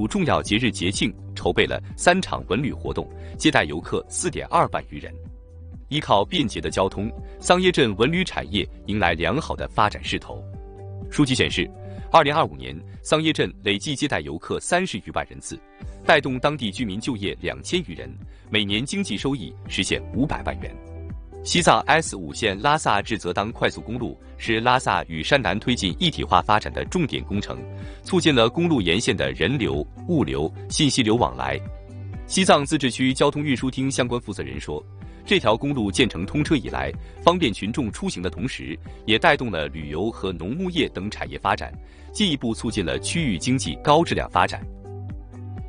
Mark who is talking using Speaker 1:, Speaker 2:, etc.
Speaker 1: 入重要节日节庆，筹备了3场文旅活动，接待游客4.2万余人。依靠便捷的交通，桑耶镇文旅产业迎来良好的发展势头。数据显示，2025年桑耶镇累计接待游客30余万人次，带动当地居民就业2000余人，每年经济收益实现500万元。西藏 S5线拉萨至泽当快速公路是拉萨与山南推进一体化发展的重点工程，促进了公路沿线的人流、物流、信息流往来。西藏自治区交通运输厅相关负责人说，这条公路建成通车以来，方便群众出行的同时，也带动了旅游和农牧业等产业发展，进一步促进了区域经济高质量发展。